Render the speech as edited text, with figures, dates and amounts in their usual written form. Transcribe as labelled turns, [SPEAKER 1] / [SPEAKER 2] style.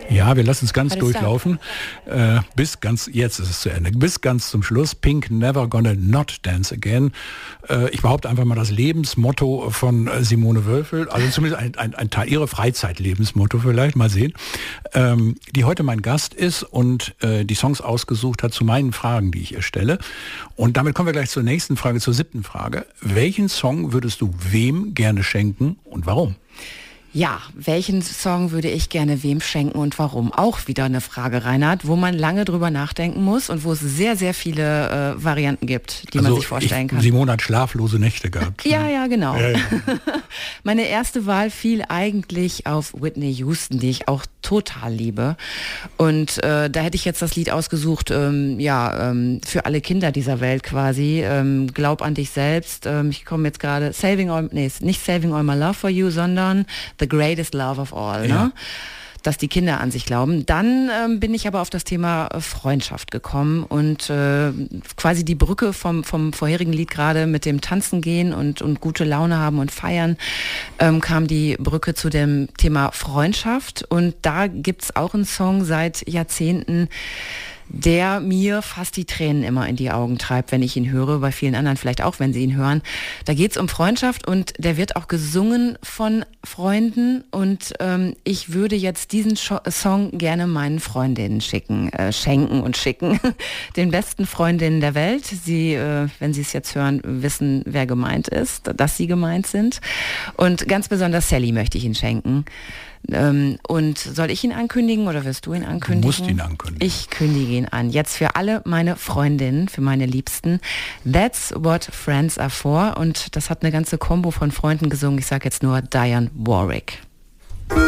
[SPEAKER 1] Ja, wir lassen es ganz durchlaufen. Jetzt ist es zu Ende. Bis ganz zum Schluss. Pink, Never Gonna Not Dance Again. Ich behaupte einfach mal das Lebensmotto von Simone Wölfel. Also zumindest ein Teil, ihre Freizeitlebensmotto vielleicht. Mal sehen. Die heute mein Gast ist und die Songs ausgesucht hat zu meinen Fragen, die ich ihr stelle. Und damit kommen wir gleich zur nächsten Frage, zur 7. Frage. Welchen Song würdest du wem gerne schenken und warum?
[SPEAKER 2] Ja, welchen Song würde ich gerne wem schenken und warum? Auch wieder eine Frage, Reinhard, wo man lange drüber nachdenken muss und wo es sehr, sehr viele Varianten gibt, die man sich vorstellen kann.
[SPEAKER 1] Simone hat schlaflose Nächte gehabt.
[SPEAKER 2] Ja, genau.
[SPEAKER 1] Ja.
[SPEAKER 2] Meine erste Wahl fiel eigentlich auf Whitney Houston, die ich auch total liebe. Und da hätte ich jetzt das Lied ausgesucht, für alle Kinder dieser Welt quasi. Glaub an dich selbst. Ich komme jetzt gerade, nicht Saving All My Love for You, sondern The Greatest Love of All,
[SPEAKER 1] ja.
[SPEAKER 2] ne? Dass die Kinder an sich glauben. Dann bin ich aber auf das Thema Freundschaft gekommen und quasi die Brücke vom vorherigen Lied gerade mit dem Tanzen gehen und gute Laune haben und feiern, kam die Brücke zu dem Thema Freundschaft. Und da gibt's auch einen Song seit Jahrzehnten, der mir fast die Tränen immer in die Augen treibt, wenn ich ihn höre, bei vielen anderen vielleicht auch, wenn sie ihn hören. Da geht's um Freundschaft und der wird auch gesungen von Freunden und ich würde jetzt diesen Song gerne meinen Freundinnen schenken, den besten Freundinnen der Welt. Sie, wenn sie es jetzt hören, wissen, wer gemeint ist, dass sie gemeint sind. Und ganz besonders Sally möchte ich ihn schenken. Und soll ich ihn ankündigen oder wirst du ihn ankündigen?
[SPEAKER 1] Du musst ihn ankündigen.
[SPEAKER 2] Ich kündige ihn an. Jetzt für alle meine Freundinnen, für meine Liebsten. That's what friends are for. Und das hat eine ganze Kombo von Freunden gesungen. Ich sage jetzt nur Dionne Warwick.